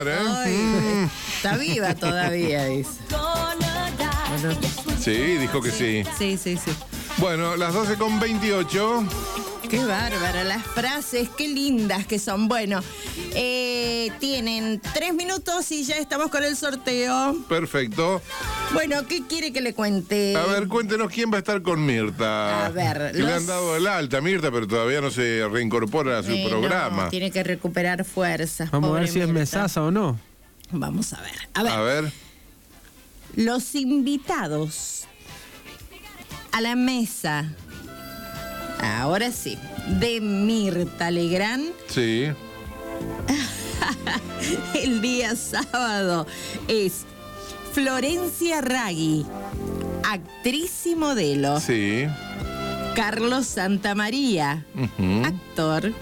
Ay, está viva todavía, dice. Bueno. Sí, dijo que sí. Sí. Bueno, las 12:28. Qué bárbara, las frases, qué lindas que son. Bueno, tienen 3 minutos y ya estamos con el sorteo. Perfecto. Bueno, ¿qué quiere que le cuente? A ver, cuéntenos quién va a estar con Mirta. A ver, que le han dado el alta a Mirta, pero todavía no se reincorpora a su programa. No, tiene que recuperar fuerzas. Vamos a ver pobre si es Mirta. mesaza o no. Vamos a ver. A ver. Los invitados a la mesa, ahora sí, de Mirta Legrand, Sí. el día sábado es Florencia Raggi, actriz y modelo. Sí. Carlos Santamaría, Ujú. actor.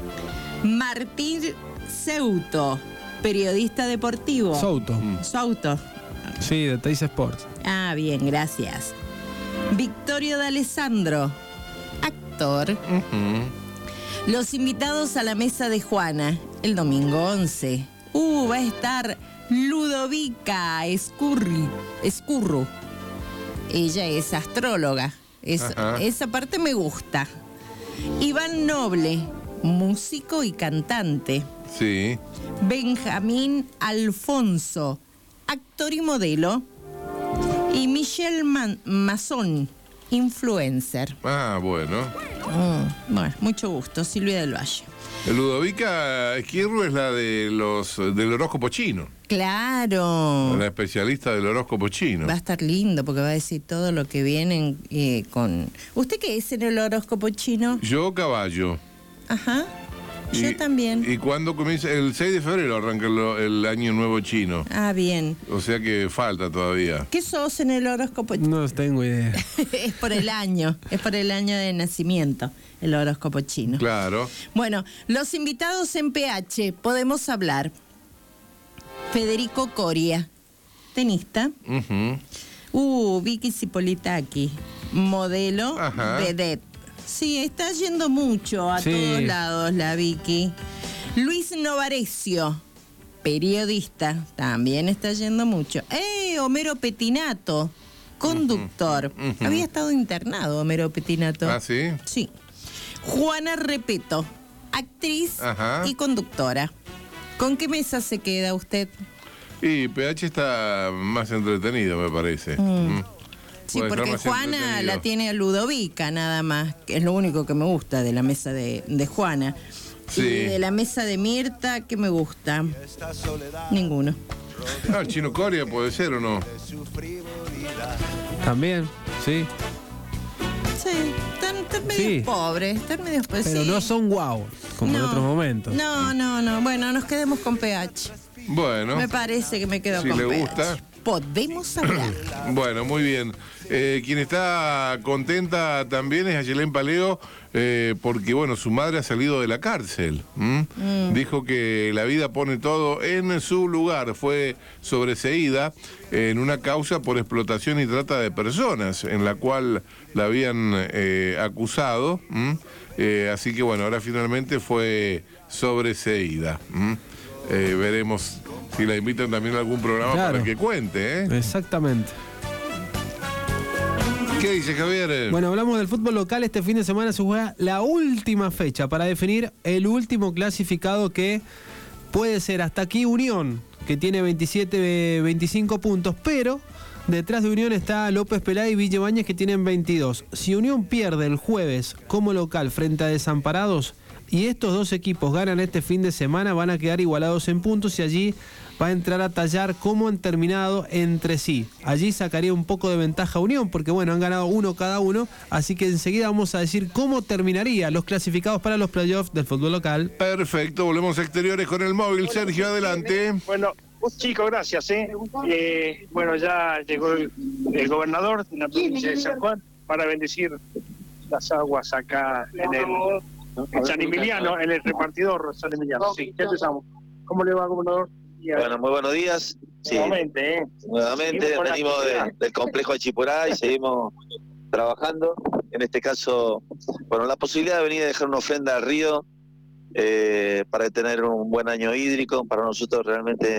Martín Souto, periodista deportivo. Souto. Souto. Sí, de Teis Sports. Ah, bien, gracias. Victorio D'Alessandro, actor. Ujú. Los invitados a la mesa de Juana, el domingo 11. Va a estar Ludovica Escurru. Ella es astróloga. Ajá. Esa parte me gusta. Iván Noble, músico y cantante. Sí. Benjamín Alfonso, actor y modelo. Y Michelle Masson, influencer. Ah, bueno. Bueno, mucho gusto, Silvia del Valle. Ludovica Esquirru es la de del horóscopo chino. Claro. La especialista del horóscopo chino. Va a estar lindo porque va a decir todo lo que vienen con... ¿Usted qué es en el horóscopo chino? Yo caballo. Ajá. Yo también. ¿Y cuándo comienza? El 6 de febrero arranca el año nuevo chino. Ah, bien. O sea que falta todavía. ¿Qué sos en el horóscopo chino? No tengo idea. Es por el año de nacimiento, el horóscopo chino. Claro. Bueno, los invitados en PH, podemos hablar. Federico Coria, tenista. Ujú. Vicky Cipolitaki, modelo, Ajá. vedette. Sí, está yendo mucho a Sí. todos lados la Vicky. Luis Novarecio, periodista, también está yendo mucho. Homero Petinato, conductor. Ujú. Había estado internado Homero Petinato. ¿Ah, sí? Sí. Juana Repeto, actriz Ajá. y conductora. ¿Con qué mesa se queda usted? Y PH está más entretenido, me parece. Sí, Puede porque ser más Juana entretenido. la tiene a Ludovica nada más, que es lo único que me gusta de la mesa de Juana. Sí. Y de la mesa de Mirta, ¿qué me gusta? Ninguno. Ah, el Chino Coria puede ser o no. También, sí. Sí, están medio Sí. pobres, están medio pues, Pero sí. no son guau, como en otros momentos. No. Bueno, nos quedemos con PH. Bueno. Me parece que me quedo Si con le PH. gusta. Podemos hablar. Bueno, muy bien. Quien está contenta también es Ayelén Paleo, porque bueno, su madre ha salido de la cárcel. Dijo que la vida pone todo en su lugar. Fue sobreseída en una causa por explotación y trata de personas, en la cual la habían acusado. Así que bueno, ahora finalmente fue sobreseída. Veremos si la invitan también a algún programa Claro. para que cuente, ¿eh? Exactamente. ¿Qué dice Javier? Bueno, hablamos del fútbol local. Este fin de semana se juega la última fecha para definir el último clasificado, que puede ser hasta aquí Unión, que tiene 25 puntos, pero detrás de Unión está López Pelá y Ville Bañez, que tienen 22. Si Unión pierde el jueves como local frente a Desamparados y estos dos equipos ganan este fin de semana, van a quedar igualados en puntos y allí va a entrar a tallar cómo han terminado entre sí. Allí sacaría un poco de ventaja Unión, porque bueno, han ganado uno cada uno, así que enseguida vamos a decir cómo terminaría los clasificados para los playoffs del fútbol local. Perfecto, volvemos a exteriores con el móvil. Sergio, adelante. Bueno, chicos, gracias. Bueno, ya llegó el gobernador de la provincia de San Juan para bendecir las aguas acá en San Emiliano, en el repartidor San Emiliano. Sí, ya empezamos. ¿Cómo le va, gobernador? Bueno, muy buenos días. Sí, Nuevamente, nuevamente venimos del complejo de Chipurá y seguimos trabajando. En este caso, bueno, la posibilidad de venir a dejar una ofrenda al río para tener un buen año hídrico. Para nosotros realmente